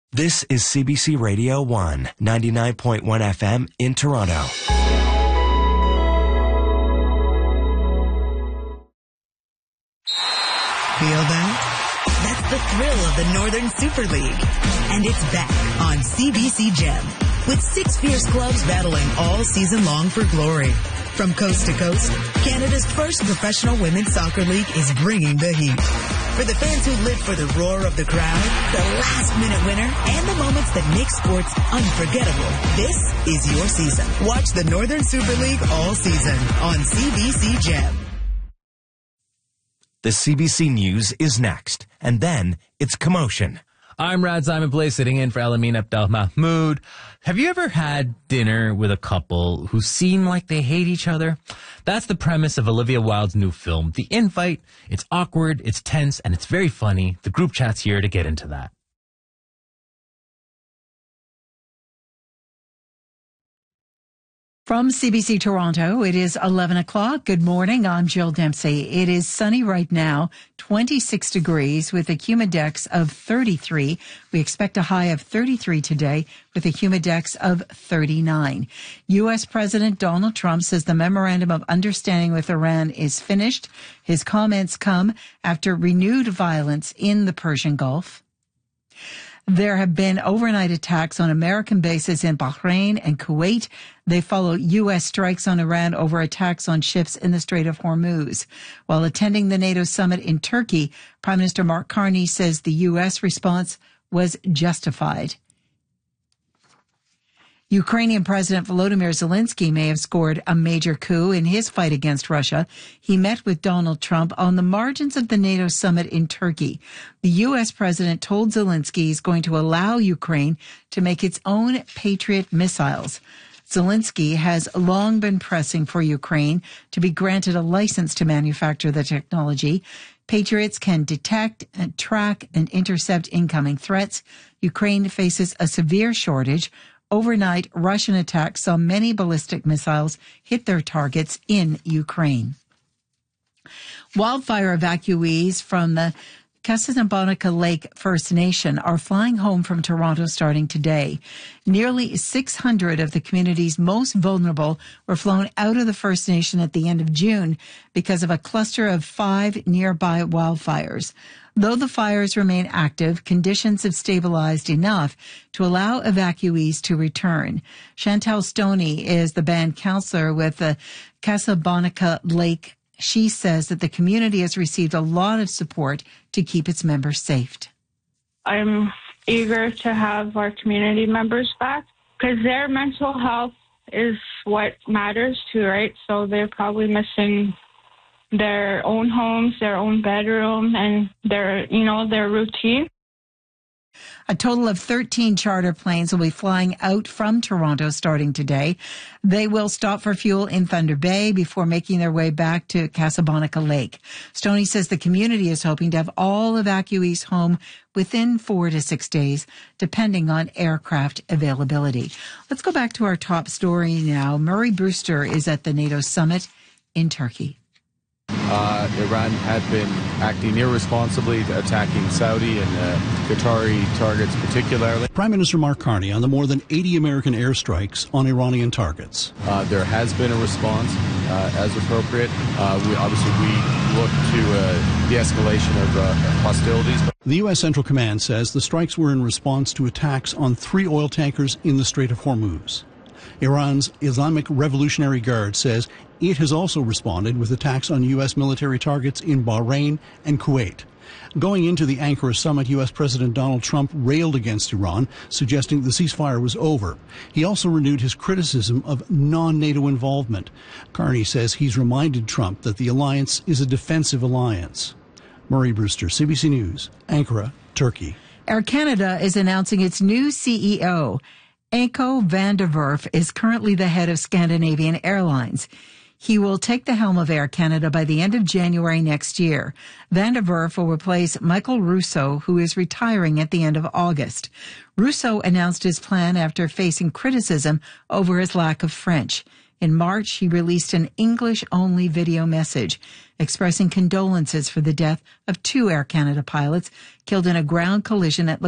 This is CBC Radio 1, 99.1 FM in Toronto. Feel that? That's the thrill of the Northern Super League. And it's back on CBC Gem, with 6 fierce clubs battling all season long for glory. From coast to coast, Canada's first professional women's soccer league is bringing the heat. For the fans who live for the roar of the crowd, the last-minute winner, and the moments that make sports unforgettable, this is your season. Watch the Northern Super League all season on CBC Gem. The CBC News is next, and then it's Commotion. I'm Rad Simon Blay, sitting in for Alameen Abdel Mahmoud. Have you ever had dinner with a couple who seem like they hate each other? That's the premise of Olivia Wilde's new film, The Invite. It's awkward, it's tense, and it's very funny. The group chat's here to get into that. From CBC Toronto, it is 11 o'clock. Good morning. I'm Jill Dempsey. It is sunny right now, 26 degrees with a humidex of 33. We expect a high of 33 today with a humidex of 39. U.S. President Donald Trump says the memorandum of understanding with Iran is finished. His comments come after renewed violence in the Persian Gulf. There have been overnight attacks on American bases in Bahrain and Kuwait. They follow U.S. strikes on Iran over attacks on ships in the Strait of Hormuz. While attending the NATO summit in Turkey, Prime Minister Mark Carney says the U.S. response was justified. Ukrainian President Volodymyr Zelensky may have scored a major coup in his fight against Russia. He met with Donald Trump on the margins of the NATO summit in Turkey. The U.S. president told Zelensky he's going to allow Ukraine to make its own Patriot missiles. Zelensky has long been pressing for Ukraine to be granted a license to manufacture the technology. Patriots can detect and track and intercept incoming threats. Ukraine faces a severe shortage. Overnight, Russian attacks saw many ballistic missiles hit their targets in Ukraine. Wildfire evacuees from the Casablanca Lake First Nation are flying home from Toronto starting today. Nearly 600 of the community's most vulnerable were flown out of the First Nation at the end of June because of a cluster of 5 nearby wildfires. Though the fires remain active, conditions have stabilized enough to allow evacuees to return. Chantal Stoney is the band counselor with the Casablanca Lake. She says that the community has received a lot of support to keep its members safe. I'm eager to have our community members back because their mental health is what matters too, right? So they're probably missing their own homes, their own bedroom, and their routine. A total of 13 charter planes will be flying out from Toronto starting today. They will stop for fuel in Thunder Bay before making their way back to Casablanca Lake. Stoney says the community is hoping to have all evacuees home within 4 to 6 days, depending on aircraft availability. Let's go back to our top story now. Murray Brewster is at the NATO summit in Turkey. Iran had been acting irresponsibly, attacking Saudi and Qatari targets particularly. Prime Minister Mark Carney on the more than 80 American airstrikes on Iranian targets. There has been a response as appropriate. We look to the escalation of hostilities. The U.S. Central Command says the strikes were in response to attacks on 3 oil tankers in the Strait of Hormuz. Iran's Islamic Revolutionary Guard says it has also responded with attacks on U.S. military targets in Bahrain and Kuwait. Going into the Ankara summit, U.S. President Donald Trump railed against Iran, suggesting the ceasefire was over. He also renewed his criticism of non-NATO involvement. Carney says he's reminded Trump that the alliance is a defensive alliance. Murray Brewster, CBC News, Ankara, Turkey. Air Canada is announcing its new CEO. Eiko van der Werf is currently the head of Scandinavian Airlines. He will take the helm of Air Canada by the end of January next year. Van der Werf will replace Michael Russo, who is retiring at the end of August. Russo announced his plan after facing criticism over his lack of French. In March, he released an English-only video message expressing condolences for the death of 2 Air Canada pilots killed in a ground collision at